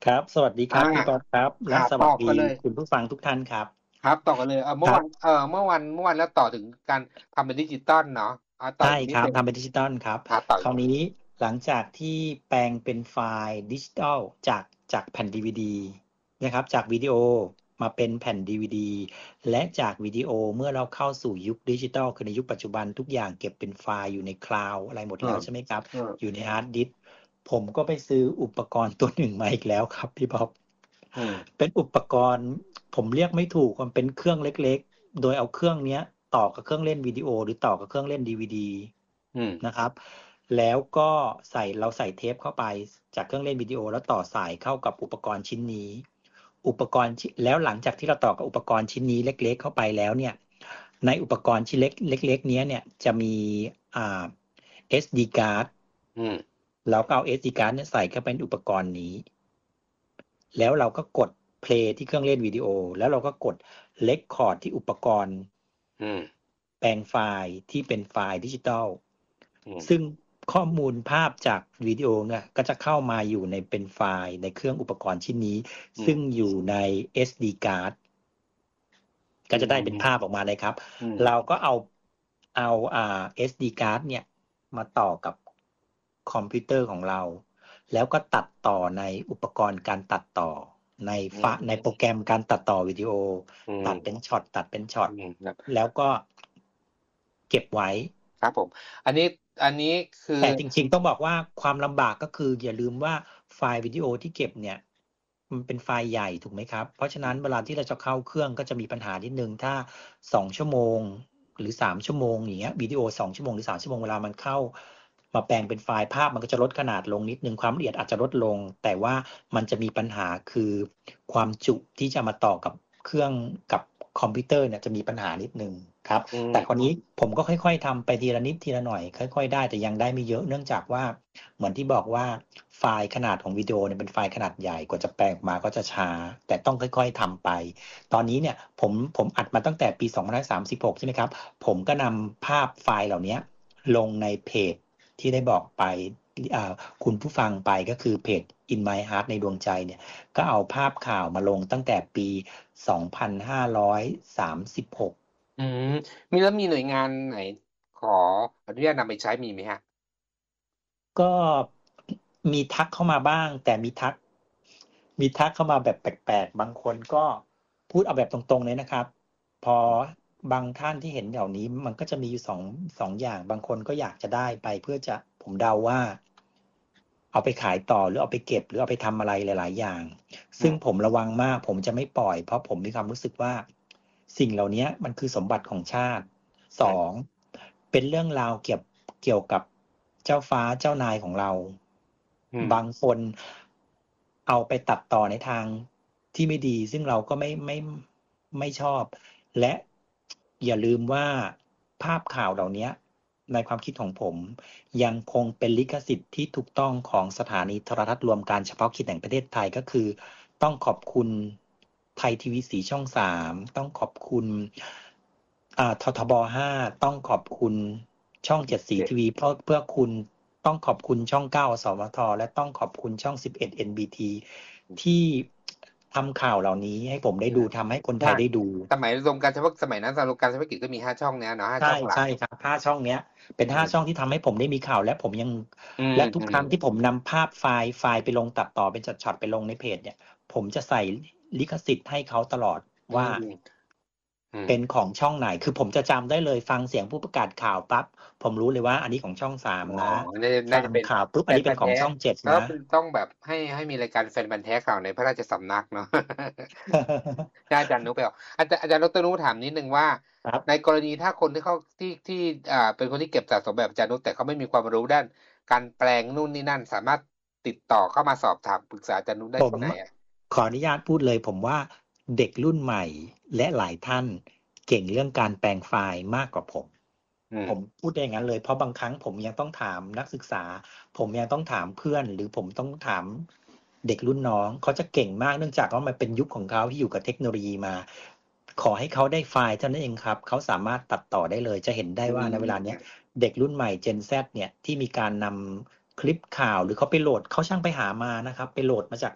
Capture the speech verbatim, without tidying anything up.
ครับสวัสดีคอ่ารับพี่ป๊อปครับและครับต่สวัสดีอกันเลยคุณผู้ฟังทุกท่านครับครับต่อกันเลยเออเมื่อวันครับเออเมื่อวันเมื่อวันแล้วต่อถึงการทำเป็นดิจิตอลเนาะอ่าต่อใช่อีกนิดนึงครับทำเป็นดิจิตอลครับอ่าต่ออีกนิดนึงคราวนี้หลังจากที่แปลงเป็นไฟล์ดิจิตอลจากจากแผ่น ดี วี ดี นะครับจากวิดีโอมาเป็นแผ่น ดี วี ดี และจากวิดีโอเมื่อเราเข้าสู่ยุคดิจิตอลคือในยุคปัจจุบันทุกอย่างเก็บเป็นไฟล์อยู่ในคลาวด์อะไรหมดอืมแล้วใช่ไหมครับอืมอยู่ในฮาร์ดดิสก์ผมก็ไปซื้ออุปกรณ์ตัวหนึ่งมาอีกแล้วครับพี่ป๊อปอืมเป็นอุปกรณ์ผมเรียกไม่ถูกมันเป็นเครื่องเล็กๆโดยเอาเครื่องเนี้ยต่อกับเครื่องเล่นวิดีโอหรือต่อกับเครื่องเล่นดีวีดีอืมนะครับแล้วก็ใส่เราใส่เทปเข้าไปจากเครื่องเล่นวิดีโอแล้วต่อสายเข้ากับอุปกรณ์ชิ้นนี้อุปกรณ์แล้วหลังจากที่เราต่อกับอุปกรณ์ชิ้นนี้เล็กๆเข้าไปแล้วเนี่ยในอุปกรณ์ชิ้นเล็กเล็กๆนี้เนี่ยจะมีอ่า เอส ดี card อืมแล้วก็เอา เอส ดี card เนี่ยใส่เข้าไปในอุปกรณ์นี้แล้วเราก็กด play ที่เครื่องเล่นวิดีโอแล้วเราก็กด record ที่อุปกรณ์อืมแปลงไฟล์ที่เป็นไฟล์ดิจิตอลอืมซึ่งข้อมูลภาพจากวิดีโอเนี่ยก็จะเข้ามาอยู่ในเป็นไฟล์ในเครื่องอุปกรณ์ชิ้นนี้อืมซึ่งอยู่ใน เอส ดี card ก็อืจะได้เป็นภาพมออกมาเลยครับอืมเราก็เอาเอาอ่า เอส ดี card เนี่ยมาต่อกับคอมพิวเตอร์ของเราแล้วก็ตัดต่อในอุปกรณ์การตัดต่อในอืฟะในโปรมแกรมการตัดต่อวิดีโออืตัดเป็นมช็อตตัดเป็นช็อตอืมครับแล้วก็เก็บไว้ครับผมอันนี้อันนี้คือแต่จริงๆต้องบอกว่าความลำบากก็คืออย่าลืมว่าไฟล์วิดีโอที่เก็บเนี่ยมันเป็นไฟล์ใหญ่ถูกไหมครับเพราะฉะนั้นเวลาที่เราจะเข้าเครื่องก็จะมีปัญหานิดนึงถ้าสองชั่วโมงหรือสามชั่วโมงอย่างเงี้ยวิดีโอสองชั่วโมงหรือสามชั่วโมงเวลามันเข้ามาแปลงเป็นไฟล์ภาพมันก็จะลดขนาดลงนิดนึงความละเอียดอาจจะลดลงแต่ว่ามันจะมีปัญหาคือความจุที่จะมาต่อกับเครื่องกับคอมพิวเตอร์เนี่ยจะมีปัญหานิดนึงครับอืมแต่คราวนี้ผมก็ค่อยๆทำไปทีละนิดทีละหน่อยค่อยๆได้แต่ยังได้ไม่เยอะเนื่องจากว่าเหมือนที่บอกว่าไฟล์ขนาดของวิดีโอเนี่ยเป็นไฟล์ขนาดใหญ่กว่าจะแปลงออกมาก็จะช้าแต่ต้องค่อยๆทำไปตอนนี้เนี่ยผมผมอัดมาตั้งแต่ปีสองพันห้าร้อยสามสิบหกใช่ไหมครับผมก็นำภาพไฟล์เหล่านี้ลงในเพจที่ได้บอกไปอ่าคุณผู้ฟังไปก็คือเพจ In My Heart ในดวงใจเนี่ยก็เอาภาพข่าวมาลงตั้งแต่ปีสองพันห้าร้อยสามสิบหกอืมมีแล้วมีหน่วยงานไหนขออนุญาตนำไปใช้มีไหมฮะก็มีทักเข้ามาบ้างแต่มีทักมีทักเข้ามาแบบแปลกๆบางคนก็พูดเอาแบบตรงๆเลยนะครับพอบางท่านที่เห็นเหล่านี้มันก็จะมีอยู่สองสองอย่างบางคนก็อยากจะได้ไปเพื่อจะผมเดาว่าเอาไปขายต่อหรือเอาไปเก็บหรือเอาไปทำอะไรหลายๆอย่างซึ่งผอืมมระวังมากผมจะไม่ปล่อยเพราะผมมีความรู้สึกว่าสิ่งเหล่านี้มันคือสมบัติของชาติสอืองเป็นเรื่องราวเกี่ยวเกี่ยวกับเจ้าฟ้าเจ้านายของเราบางมคนเอาไปตัดต่อในทางที่ไม่ดีซึ่งเราก็ไม่ไม่ไม่ชอบและอย่าลืมว่าภาพข่าวเหล่านี้ในความคิดของผมยังคงเป็นลิขสิทธิ์ที่ถูกต้องของสถานีโทรทัศน์รวมการเฉพาะกิจแห่งประเทศไทยก็คือต้องขอบคุณไทยทีวีสีช่องสามต้องขอบคุณอ่าททบห้าต้องขอบคุณช่องเจ็ดสีเด็ดทีวีเพราะเพื่อคุณต้องขอบคุณช่องเก้าสวทและต้องขอบคุณช่องสิบเอ็ด เอ็น บี ที ที่ทำข่าวเหล่านี้ให้ผมได้ดูทำให้คนไทใช่ยได้ดูสมัยรวมการเฉพาะสมัยนั้นรวมการเฉพาะกิจก็มีห้าช่องเนี้ยเนาะห้าใช่ช่องหลักใช่ครับห้าช่องเนี้ยเป็นห้าช่องอืมที่ทำให้ผมได้มีข่าวและผมยังอืมและทุกอืมครั้งที่ผมนำภาพไฟล์ไฟล์ไปลงตัดต่อเป็นช็อตๆไปลงในเพจเนี่ยผมจะใส่ลิขสิทธิ์ให้เขาตลอดอืว่ามอืมเป็นของช่องไหนคือผมจะจำได้เลยฟังเสียงผู้ประกาศข่าวปั๊บผมรู้เลยว่าอันนี้ของช่องสามอ๋อนะน่าจะน่าฟังจะเป็นข่าวปุ๊บแฟอันนี้เป็นของนพันธุ์แท้ช่องเจ็ดแล้วนะเป็นต้องแบบให้ให้มีรายการแฟนพันธุ์แท้ข่าวในพระราชสำนักเนาะ อาจารย์นุไปเอาอาจารย์อาจารย์ดรนุถามนิดนึงว่าครับในกรณีถ้าคนที่เขาที่ที่อ่าเป็นคนที่เก็บสะสมแบบอาจารย์นุแต่เขาไม่มีความรู้ด้านการแปลงนู่นนี่นั่นสามารถติดต่อเข้ามาสอบถามปรึกษาอาจารย์นุได้ผมที่ไหนอ่ะขออนุญาตพูดเลยผมว่าเด็กรุ่นใหม่และหลายท่านเก่งเรื่องการแปลงไฟล์มากกว่าผมอืมผมพูดได้อย่างนั้นเลยเพราะบางครั้งผมยังต้องถามนักศึกษาผมยังต้องถามเพื่อนหรือผมต้องถามเด็กรุ่นน้องเขาจะเก่งมากเนื่องจากว่ามันเป็นยุคของเขาที่อยู่กับเทคโนโลยีมาขอให้เขาได้ไฟล์เท่านั้นเองครับเขาสามารถตัดต่อได้เลยจะเห็นได้อืว่าในเวลาเนี้ยมเด็กรุ่นใหม่ Gen Z เนี่ยที่มีการนำคลิปข่าวหรือเขาไปโหลดเขาช่างไปหามานะครับไปโหลดมาจาก